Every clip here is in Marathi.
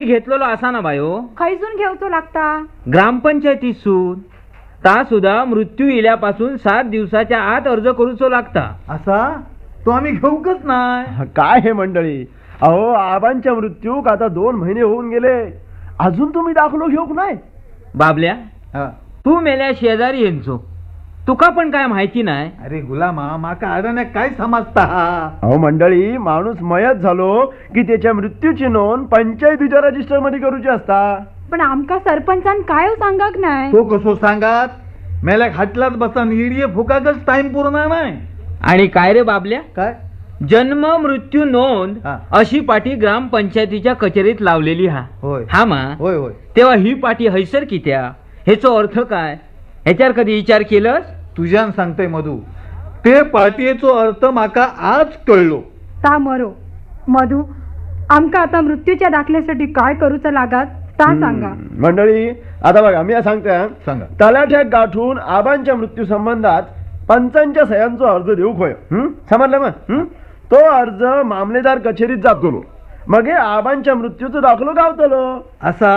घेतलेलो असा ना बायो, खैसून घेवचो लागता? ग्रामपंचायतीसून. ता सुद्धा मृत्यू इल्यापासून 7 दिवसाच्या आत अर्ज करूचो लागता. असा तो आम्ही घेऊकच नाही. काय हे मंडळी, अहो आबांच्या मृत्यूक आता 2 महिने होऊन गेले, अजून तुम्ही दाखलो घेऊक नाही? बाबल्या, हा. तू मेल्या शेजारी येंचो, तुका पण काय माहिती नाही? अरे गुलामा, माका अडाण्याक काय समजता? अहो मंडळी, माणूस मयत झालो की त्याच्या मृत्यूची नोंद पंचायतीच्या रजिस्टर मध्ये करूची असता. पण आमका सरपंचान काय सांगाक नाही? तो कसो सांगात? मेल्याक हाटलात बसान इडिये फुकाकच टाइम पूर्ण नाही. आणि काय रे बाबल्या, काय जन्म मृत्यू नोंद हा. अशी पाटी ग्रामपंचायतीच्या कचेरीत लावलेली होय. हा मा. होय होय. तेव्हा ही पाटी हैसर कित्या, ह्याचो अर्थ काय, ह्याच्यावर कधी विचार केलंस? तुझ्यान सांगतय मधू, ते पाटयेचो अर्थ माका आज कळलो. ता मरो मधू, आमका आता मृत्यूच्या दाखल्यासाठी काय करूचं लागत ता सांगा. मंडळी आता बघा, मी सांगते सांगा. तलाठ्याक गाठून आबांच्या मृत्यू संबंधात पंचांच्या सह्यांचो अर्ज देऊक होय. समजलं मग? तो अर्ज मामलेदार कचेरीत जातलो, मग हे आबांच्या मृत्यूचो दाखलो गावतलो. असा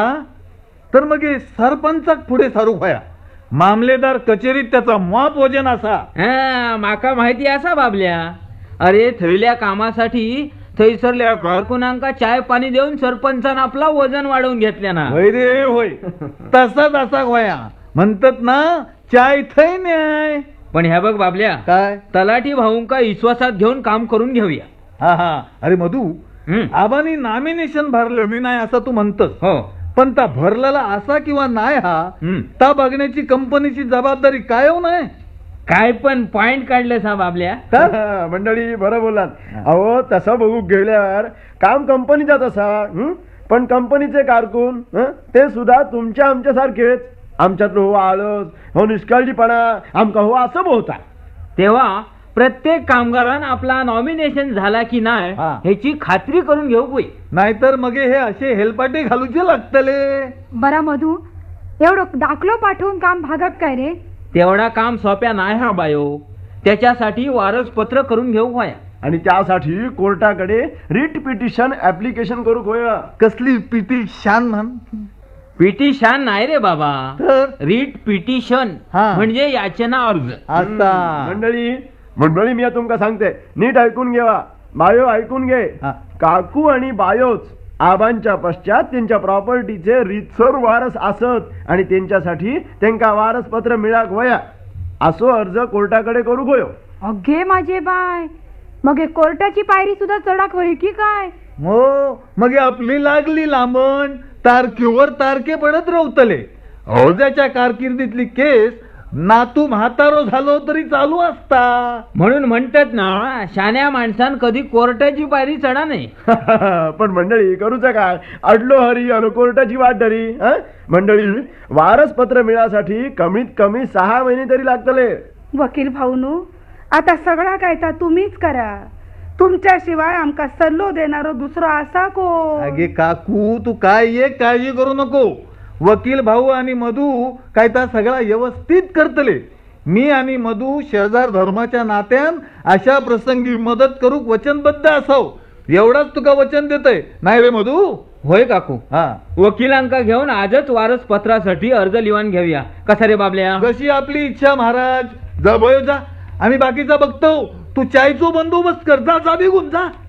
तर मग हे सरपंचाक पुढे सारूक होया. मामलेदार कचेरीत त्याचा माप वजन असा. हा, माका माहिती असा बाबल्या. अरे थैल्या कामासाठी थैसरल्या कारकुनांका चाय पाणी देऊन सरपंचान आपला वजन वाढवून घेतल्या ना. होय रे होय, तसाच असा होया. म्हणतात ना, चाय थै न्याय. पण ह्या बघ बाबल्या, काय तलाठी भाऊंका विश्वासात घेऊन काम करून घेऊया. हा हा. अरे मधू, हम्म. आबानी नॉमिनेशन भरलं मी नाही असं तू म्हणतस, हो. पण ता भरलेला असा किंवा नाही हा ता बघण्याची कंपनीची जबाबदारी काय हो नाही? काय पण पॉइंट काढले सा बाबल्या. मंडळी बरं बोललात. अहो तसं बघू गेल्यावर काम कंपनीचा तसा, पण कंपनीचे कारकून ते सुद्धा तुमच्या आमच्या सारखेच. आमच्यातलं हो आळस, हो निष्काळजीपणा, आमका हो असं बोलता. तेव्हा प्रत्येक कामगारान आपला नॉमिनेशन झाला की नाही हा. ह्याची खात्री करून घेऊ होई. नाहीतर मग हे असे हेलपाटे घालूचे लागतले. बरा मधू, एवढं दाखलो पाठवून काम भागात काय रे? तेवढा काम सोप्या नाही हा बायो. त्याच्यासाठी वारसपत्र करून घेऊ होया. आणि त्यासाठी कोर्टाकडे रिट पिटिशन ऍप्लिकेशन करू होया. कसली पिटिशन म्हण? पिटिशन नाही रे बाबा, तर रिट पिटिशन हा. म्हणजे याचना अर्ज. आता मंडळी मी तुमका सांगते, नीट ऐकून घेवा. बायो ऐकून घे. हा. काकू आणि बायोच आबांच्या पश्चात त्यांच्या प्रॉपर्टीचे रितसर वारस असत आणि त्यांच्यासाठी त्यांका वारसपत्र मिळाक वया असो अर्ज कोर्टाकडे करू होयो. अगे माझे बाय, मग हे कोर्टाची पायरी सुद्धा चढाक होई की काय? हो, मग आपली लागली लांबण, तारखेवर तारखे पडत राहतले. औजाच्या कारकिर्दीतली केस नातू म्हातारो झालो तरी चालू असता. म्हणून म्हणतात ना, शान्या माणसान कधी कोर्टाची पायरी चढा नाही. पण मंडळी करूच काय, अडलो हरी अन कोर्टाची वाट धरी. मंडळी वारसपत्र मिळासाठी कमीत कमी 6 महिने तरी लागतले. वकील भाऊनू, आता सगळा काय ता तुम्हीच करा. तुमच्याशिवाय आमका सल्लो देणारो दुसरा असा को? अगे काकू, तू काय एक काळजी करू नको. वकील भाऊ आणि मधू काय तर सगळा व्यवस्थित करतले. मी आणि मधू शेजार धर्माच्या नात्यान अशा प्रसंगी मदत करूक वचनबद्ध असाव, एवढाच तुका वचन देतय. नाही रे मधू? होय काकू. हा. वकिलांका घेऊन आजच वारसपत्रासाठी अर्ज लिहून घेऊया. कसा रे बाबल्या? कशी आपली इच्छा महाराज. जा भयो जा, आम्ही बाकीचा बघतो. तू चायचो बंदोबस्त कर. जा जा, निघून जा.